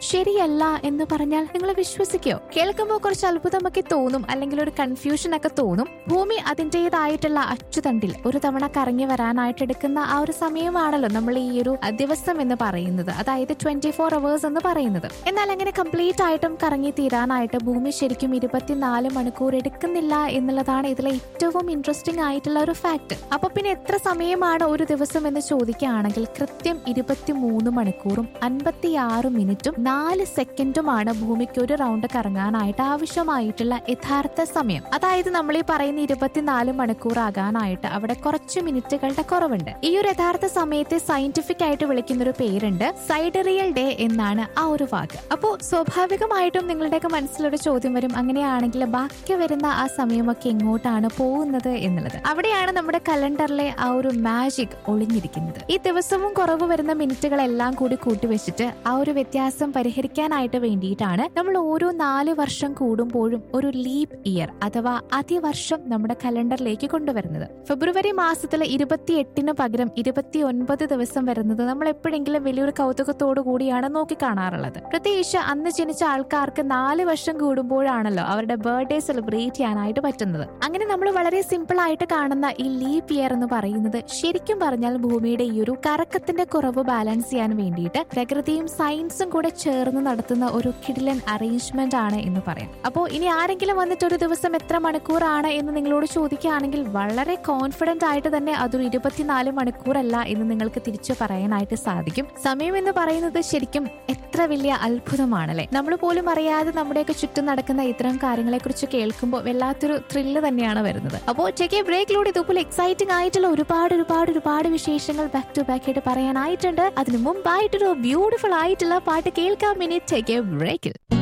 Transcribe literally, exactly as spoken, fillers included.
ശരിയല്ല എന്ന് പറഞ്ഞാൽ നിങ്ങൾ വിശ്വസിക്കോ? കേൾക്കുമ്പോൾ കുറച്ച് അത്ഭുതമൊക്കെ തോന്നും, അല്ലെങ്കിൽ ഒരു കൺഫ്യൂഷൻ ഒക്കെ തോന്നും. ഭൂമി അതിന്റേതായിട്ടുള്ള അച്ചുതണ്ടിൽ ഒരു തവണ കറങ്ങി വരാനായിട്ട് എടുക്കുന്ന ആ ഒരു സമയമാണല്ലോ നമ്മൾ ഈ ഒരു ദിവസം എന്ന് പറയുന്നത്, അതായത് ട്വന്റി ഫോർ അവേഴ്സ് എന്ന് പറയുന്നത്. എന്നാൽ അങ്ങനെ കംപ്ലീറ്റ് ആയിട്ടും കറങ്ങി തീരാനായിട്ട് ഭൂമി ശരിക്കും ഇരുപത്തിനാല് മണിക്കൂർ എടുക്കുന്നില്ല എന്നുള്ളതാണ് ഇതിലെ ഏറ്റവും ഇൻട്രസ്റ്റിംഗ് ആയിട്ടുള്ള ഒരു ഫാക്ട്. അപ്പൊ പിന്നെ എത്ര സമയമാണ് ഒരു ദിവസം എന്ന് ചോദിക്കുകയാണെങ്കിൽ കൃത്യം ഇരുപത്തിമൂന്ന് മണിക്കൂറും അൻപത്തിയാറ് മിനിറ്റും നാല് സെക്കൻഡുമാണ് ഭൂമിക്ക് ഒരു റൗണ്ട് കറങ്ങാനായിട്ട് ആവശ്യമായിട്ടുള്ള യഥാർത്ഥ സമയം. അതായത് നമ്മൾ ഈ പറയുന്ന ഇരുപത്തിനാല് മണിക്കൂർ ആകാനായിട്ട് അവിടെ കുറച്ച് മിനിറ്റുകളുടെ കുറവുണ്ട്. ഈ ഒരു യഥാർത്ഥ സമയത്തെ സയന്റിഫിക് ആയിട്ട് വിളിക്കുന്ന ഒരു പേരുണ്ട്, സൈഡറിയൽ ഡേ എന്നാണ് ആ ഒരു വാക്ക്. അപ്പോ സ്വാഭാവികമായിട്ടും നിങ്ങളുടെയൊക്കെ മനസ്സിലൊരു ചോദ്യം വരും, അങ്ങനെയാണെങ്കിൽ ബാക്കി വരുന്ന ആ സമയമൊക്കെ എങ്ങോട്ടാണ് പോകുന്നത് എന്നുള്ളത്. അവിടെയാണ് നമ്മുടെ കലണ്ടറിലെ ആ ഒരു മാജിക് ഒളിഞ്ഞിരിക്കുന്നത്. ഈ ദിവസവും കുറവ് വരുന്ന മിനിറ്റുകളെല്ലാം കൂടി കൂട്ടിവെച്ചിട്ട് ആ ഒരു വ്യത്യാസം പരിഹരിക്കാനായിട്ട് വേണ്ടിയിട്ടാണ് നമ്മൾ ഓരോ നാല് വർഷം കൂടുമ്പോഴും ഒരു ലീപ് ഇയർ അഥവാ അതിവർഷം നമ്മുടെ കലണ്ടറിലേക്ക് കൊണ്ടുവരുന്നത്. ഫെബ്രുവരി മാസത്തിലെ ഇരുപത്തി എട്ടിന് പകരം ഇരുപത്തി ഒൻപത് ദിവസം വരുന്നത് നമ്മൾ എപ്പോഴെങ്കിലും വലിയൊരു കൗതുകത്തോടു കൂടിയാണ് നോക്കി കാണാറുള്ളത്. പ്രത്യേകിച്ച് അന്ന് ജനിച്ച ആൾക്കാർക്ക് നാല് വർഷം കൂടുമ്പോഴാണല്ലോ അവരുടെ ബർത്ത്ഡേ സെലിബ്രേറ്റ് ചെയ്യാനായിട്ട് പറ്റുന്നത്. അങ്ങനെ നമ്മൾ വളരെ സിമ്പിൾ ആയിട്ട് കാണുന്ന ഈ ലീപ് ഇയർ എന്ന് പറയുന്നത് ശരിക്കും പറഞ്ഞാൽ ഭൂമിയുടെ ഈ ഒരു കറക്കത്തിന്റെ കുറവ് ബാലൻസ് ചെയ്യാൻ വേണ്ടിയിട്ട് പ്രകൃതിയും സയൻസും കൂടെ ചേർന്ന് നടത്തുന്ന ഒരു കിടിലൻ അറേഞ്ച്മെന്റ് ആണ് എന്ന് പറയാം. അപ്പോൾ ഇനി ആരെങ്കിലും വന്നിട്ട് ഒരു ദിവസം എത്ര മണിക്കൂറാണ് എന്ന് നിങ്ങളോട് ചോദിക്കുകയാണെങ്കിൽ വളരെ കോൺഫിഡന്റ് ആയിട്ട് തന്നെ അതൊരു ഇരുപത്തിനാല് മണിക്കൂറല്ല എന്ന് നിങ്ങൾക്ക് തിരിച്ചു പറയാനായിട്ട് സാധിക്കും. സമയം എന്ന് പറയുന്നത് ശരിക്കും എത്ര വലിയ അത്ഭുതമാണല്ലേ. നമ്മൾ പോലും അറിയാതെ നമ്മുടെയൊക്കെ ചുറ്റും നടക്കുന്ന ഇത്തരം കാര്യങ്ങളെ കുറിച്ച് കേൾക്കുമ്പോൾ വല്ലാത്തൊരു ത്രില്ല് തന്നെയാണ് വരുന്നത്. അപ്പോൾ ടേക്ക് എ ബ്രേക്കിലൂടെ ഇതുപോലെ എക്സൈറ്റിംഗ് ആയിട്ടുള്ള ഒരുപാട് ഒരുപാട് ഒരുപാട് വിശേഷങ്ങൾ ബാക്ക് ടു ബാക്ക് ആയിട്ട് പറയാനായിട്ടുണ്ട്. അതിന് മുമ്പായിട്ടൊരു ബ്യൂട്ടിഫുൾ ആയിട്ടുള്ള പാട്ട് കേൾക്കാം. മിനി ടേക്ക് എ ബ്രേക്കിൽ